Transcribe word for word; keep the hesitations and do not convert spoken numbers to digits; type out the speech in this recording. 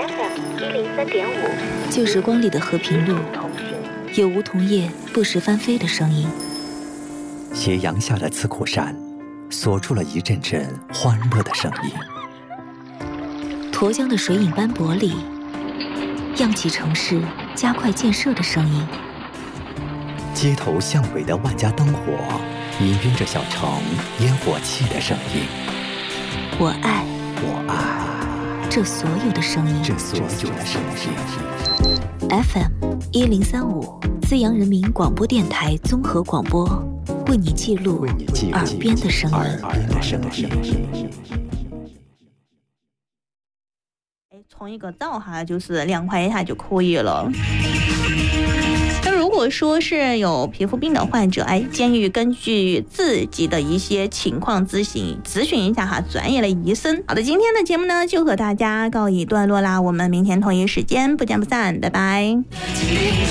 F M 一零三点五， 旧时光里的和平路，有梧桐叶不时翻飞的声音。 斜阳下的刺口山，锁住了一阵阵欢乐的声音。 沱江的水影斑驳里，漾起城市加快建设的声音。 街头巷尾的万家灯火，氤氲着小城烟火气的声音。 我爱， 我爱这所有的声音， 这所有的声音。 F M 一零三五，资阳人民广播电台综合广播，为你记录耳边的声音。 耳边的声音。 冲一个澡哈，就是凉快一下就可以了。那如果说是有皮肤病的患者，哎，建议根据自己的一些情况咨询咨询一下哈专业的医生。好的，今天的节目呢就和大家告一段落啦，我们明天同一时间不见不散，拜拜。